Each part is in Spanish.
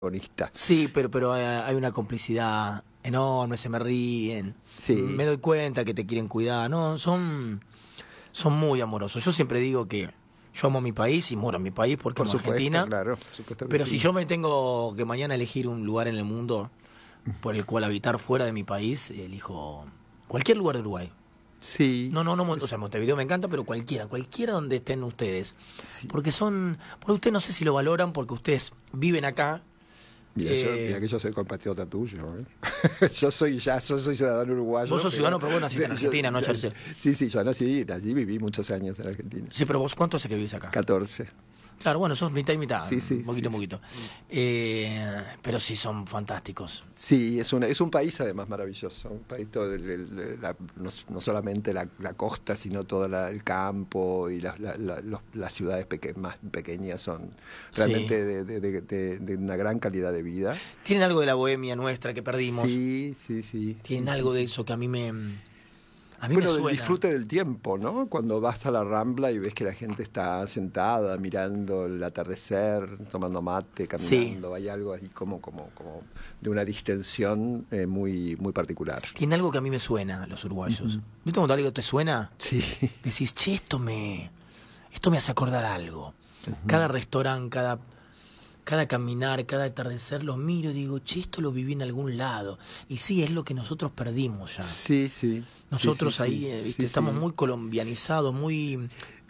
protagonista. Sí, pero hay una complicidad enorme, se me ríen. Sí. Me doy cuenta que te quieren cuidar. No, son muy amorosos. Yo siempre digo que yo amo mi país y muero en mi país porque Por amo supuesto, Argentina. claro. Por supuesto que Pero sí. si yo me tengo que mañana elegir un lugar en el mundo por el cual habitar fuera de mi país, elijo cualquier lugar de Uruguay. Sí. No, o sea, Montevideo me encanta, pero cualquiera donde estén ustedes. Sí. Porque ustedes no sé si lo valoran porque ustedes viven acá. Mira que yo soy compatriota tuyo, ¿eh? Yo soy ciudadano uruguayo. Vos sos ciudadano, pero vos naciste en Argentina, ¿no, Charles? Sí, yo nací, allí viví muchos años en Argentina. Sí, pero vos, ¿cuánto hace que vivís acá? 14. Claro, bueno, sos mitad y mitad, Sí, un poquito. Pero sí son fantásticos. Sí, es un país además maravilloso, un país no solamente la costa, sino todo el campo y las ciudades más pequeñas son realmente de una gran calidad de vida. Tienen algo de la bohemia nuestra que perdimos. Sí. Tienen algo de eso que a mí me bueno, suena. del disfrute del tiempo, ¿no? Cuando vas a la Rambla y ves que la gente está sentada mirando el atardecer, tomando mate, caminando, sí. Hay algo ahí como de una distensión muy particular. Tiene algo que a mí me suena, los uruguayos. ¿Viste cuando algo te suena? Sí. Decís, che, esto me hace acordar algo. Cada restaurante, cada caminar, cada atardecer, lo miro y digo, che, esto lo viví en algún lado. Y sí, es lo que nosotros perdimos ya. Sí. Nosotros ¿viste? Estamos muy colombianizados, muy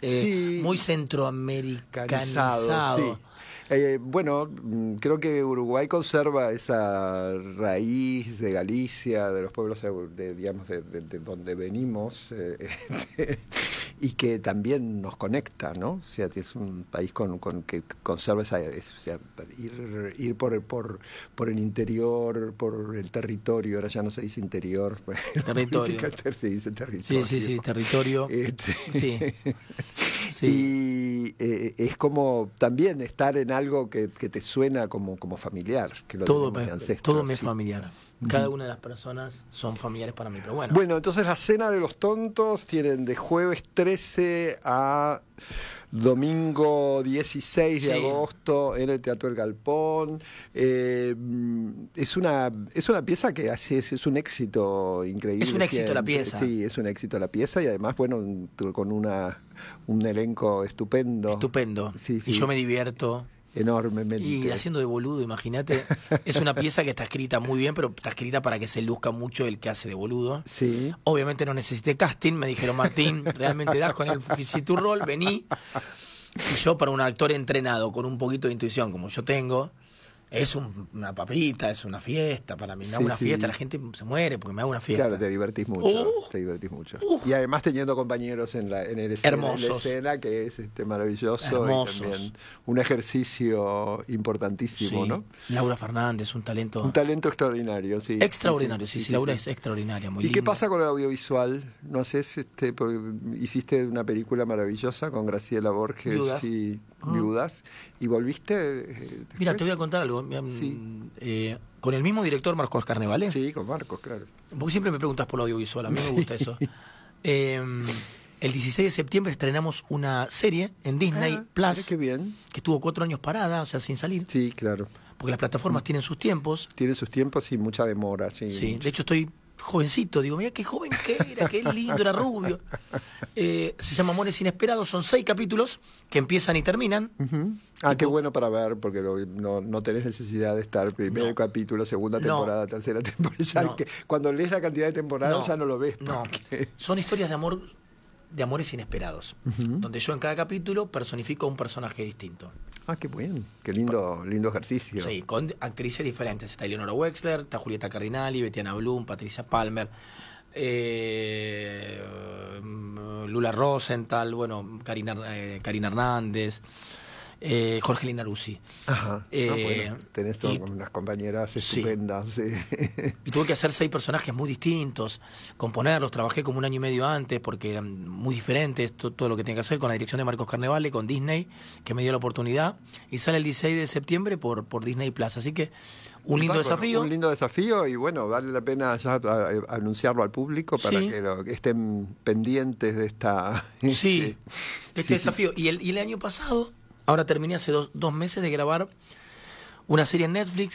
centroamericanizados. Sí. Bueno, creo que Uruguay conserva esa raíz de Galicia, de los pueblos de donde venimos, y que también nos conecta, ¿no? O sea, es un país con que conserva esa, o sea, ir por el interior, por el territorio. Ahora ya no se dice interior, territorio. Se dice territorio. Sí, territorio. Sí. Y es como también estar en algo que te suena como familiar, que lo todo me es familiar. Cada una de las personas son familiares para mí, pero bueno. Bueno, entonces la Cena de los Tontos tienen de jueves 13 a domingo 16 de agosto en el Teatro El Galpón. Es una pieza que es un éxito increíble. Es un éxito la pieza. Sí, es un éxito la pieza y además, bueno, con un elenco estupendo. Sí. Y yo me divierto. Enormemente. Y haciendo de boludo, imagínate. Es una pieza que está escrita muy bien, pero está escrita para que se luzca mucho el que hace de boludo. Sí. Obviamente no necesité casting, me dijeron, Martín, realmente das con el tu rol, vení. Y yo, para un actor entrenado, con un poquito de intuición, como yo tengo, es una papita, es una fiesta. Para mí me hago una fiesta, la gente se muere porque me hago una fiesta. Claro, te divertís mucho. Y además teniendo compañeros en la escena, que es maravilloso. Hermosos. Y también un ejercicio importantísimo, ¿no? Laura Fernández, un talento extraordinario, sí. Extraordinario, sí, Laura es extraordinaria, muy linda. ¿Y qué pasa con el audiovisual? ¿No haces porque hiciste una película maravillosa con Graciela Borges y Viudas? ¿Y volviste? Mira, te voy a contar algo. Con el mismo director, Marcos Carnevale. Sí, con Marcos, claro. Porque siempre me preguntas por lo audiovisual, a mí me gusta eso. El 16 de septiembre estrenamos una serie en Disney Plus. Qué bien. Que estuvo 4 años parada, o sea, sin salir. Sí, claro. Porque las plataformas tienen sus tiempos. Tienen sus tiempos y mucha demora, sí. Sí, de hecho estoy jovencito, digo, mira qué joven que era, qué lindo, era rubio. Se llama Amores Inesperados, son 6 capítulos que empiezan y terminan. Qué bueno para ver, porque no tenés necesidad de estar primer capítulo, segunda temporada, tercera temporada. Cuando lees la cantidad de temporadas ya no lo ves. Son historias de amores inesperados, donde yo en cada capítulo personifico a un personaje distinto. Qué bueno, qué lindo ejercicio. Sí, con actrices diferentes. Está Eleonora Wexler, está Julieta Cardinali, Betiana Blum, Patricia Palmer, Lula Rosenthal, bueno, Karina Hernández, Jorge Linaruzzi. Bueno, tenés unas compañeras estupendas. Sí. Y tuve que hacer 6 personajes muy distintos, componerlos, trabajé como 1 año y medio antes porque eran muy diferentes, todo lo que tenía que hacer con la dirección de Marcos Carnevale, con Disney, que me dio la oportunidad, y sale el 16 de septiembre por Disney Plus, así que un lindo desafío. Un lindo desafío y bueno, vale la pena ya anunciarlo al público para que estén pendientes de esta... Sí, de este desafío. Y el año pasado... Ahora terminé hace 2 meses de grabar una serie en Netflix